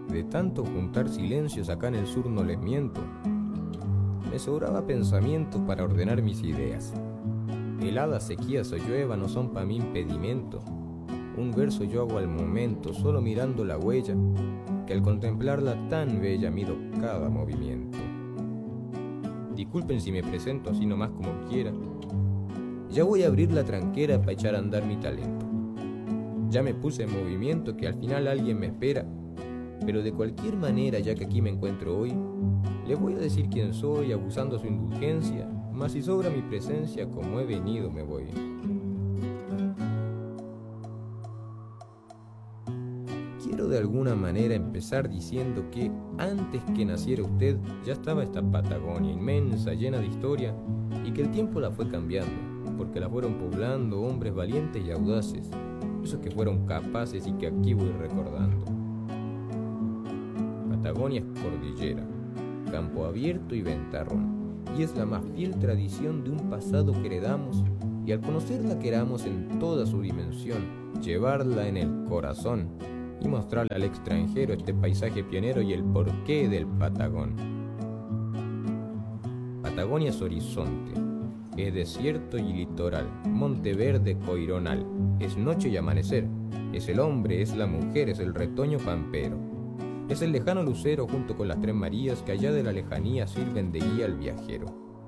De tanto juntar silencios acá en el sur no les miento. Me sobraba pensamiento para ordenar mis ideas. Heladas, sequías o llueva no son pa' mí impedimento. Un verso yo hago al momento, solo mirando la huella, que al contemplarla tan bella mido cada movimiento. Disculpen si me presento así nomás como quiera. Ya voy a abrir la tranquera pa' echar a andar mi talento. Ya me puse en movimiento que al final alguien me espera. Pero de cualquier manera, ya que aquí me encuentro hoy, les voy a decir quién soy, abusando su indulgencia, mas si sobra mi presencia, como he venido me voy. Quiero de alguna manera empezar diciendo que antes que naciera usted ya estaba esta Patagonia inmensa, llena de historia, y que el tiempo la fue cambiando, porque la fueron poblando hombres valientes y audaces, esos que fueron capaces y que aquí voy recordando. Patagonia es cordillera, campo abierto y ventarrón, y es la más fiel tradición de un pasado que heredamos, y al conocerla queramos en toda su dimensión, llevarla en el corazón y mostrarle al extranjero este paisaje pionero y el porqué del Patagón. Patagonia es horizonte, es desierto y litoral, monte verde coironal, es noche y amanecer, es el hombre, es la mujer, es el retoño pampero, es el lejano lucero junto con las tres Marías que allá de la lejanía sirven de guía al viajero.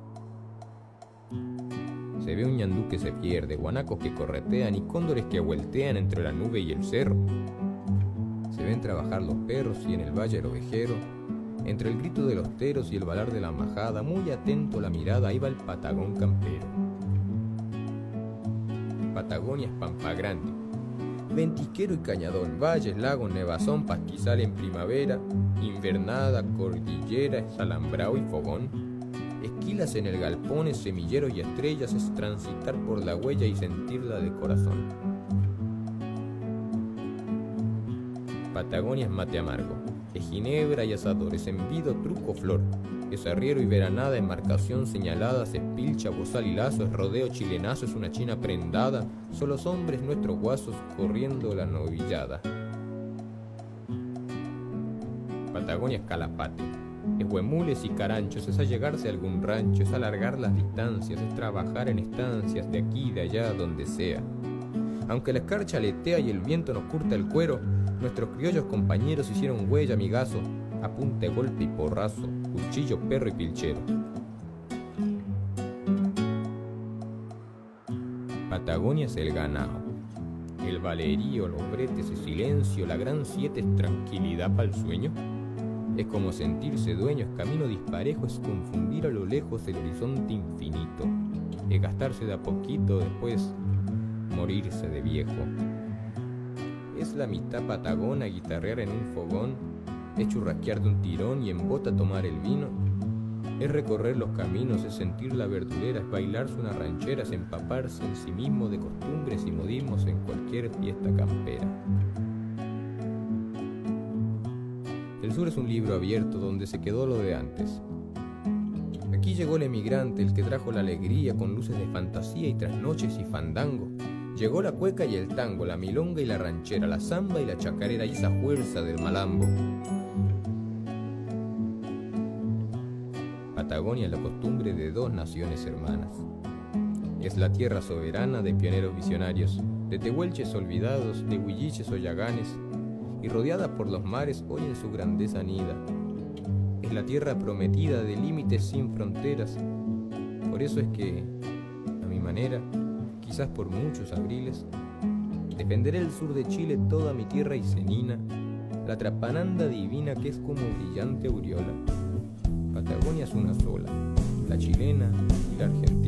Se ve un ñandú que se pierde, guanacos que corretean y cóndores que vueltean entre la nube y el cerro. Se ven trabajar los perros y en el valle el ovejero, entre el grito de los teros y el balar de la majada, muy atento la mirada, ahí va el Patagón campero. Patagonia es pampa grande, ventisquero y cañadón, valles, lagos, nevazón, pastizal en primavera, invernada, cordillera, es alambrao y fogón. Esquilas en el galpón, es semillero y estrellas, es transitar por la huella y sentirla de corazón. Patagonia es mate amargo, es ginebra y asador, es envido, truco, flor, es arriero y veranada, embarcación señalada, es pilcha, bozal y lazo, es rodeo chilenazo, es una china prendada, son los hombres nuestros guasos corriendo la novillada. Patagonia es calafate, es huemules y caranchos, es allegarse a algún rancho, es alargar las distancias, es trabajar en estancias de aquí y de allá donde sea. Aunque la escarcha aletea y el viento nos curta el cuero, nuestros criollos compañeros hicieron huella, amigazo, a punta de golpe y porrazo, cuchillo, perro y pilchero. Patagonia es el ganado, el valerío, los bretes, el silencio, la gran siete es tranquilidad para el sueño. Es como sentirse dueño, es camino disparejo, es confundir a lo lejos el horizonte infinito, es gastarse de a poquito, después morirse de viejo. Es la mitad patagona guitarrear en un fogón, es churrasquear de un tirón y en bota tomar el vino, es recorrer los caminos, es sentir la verdulera, es bailarse una ranchera, es empaparse en sí mismo de costumbres y modismos en cualquier fiesta campera. El sur es un libro abierto donde se quedó lo de antes. Aquí llegó el emigrante, el que trajo la alegría con luces de fantasía y trasnoches y fandango. Llegó la cueca y el tango, la milonga y la ranchera, la zamba y la chacarera y esa fuerza del malambo. Patagonia es la costumbre de dos naciones hermanas. Es la tierra soberana de pioneros visionarios, de tehuelches olvidados, de huilliches o yaganes, y rodeada por los mares hoy en su grandeza anida. Es la tierra prometida de límites sin fronteras. Por eso es que, a mi manera, quizás por muchos abriles, defenderé el sur de Chile, toda mi tierra isenina, la trapananda divina que es como brillante aureola. Patagonia es una sola, la chilena y la argentina.